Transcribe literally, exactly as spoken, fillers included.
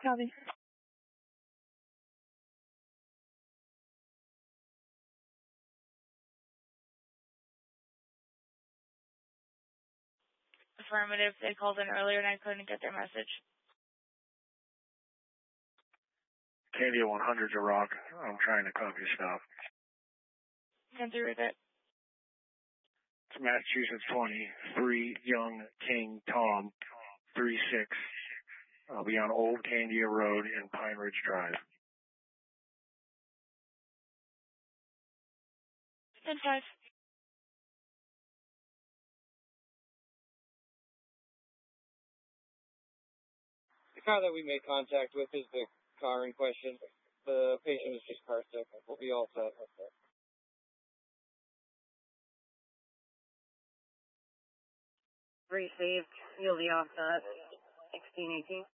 Copy. Affirmative. They called in earlier and I couldn't get their message. Candia one hundred to Rock. I'm trying to copy stuff. Can you read it? It's Massachusetts twenty, three Young King Tom, three six. I'll be on Old Candia Road in Pine Ridge Drive. ten five. The car that we made contact with is the car in question. The patient is just car sick. We'll be all set. Received. You'll be off that. sixteen eighteen.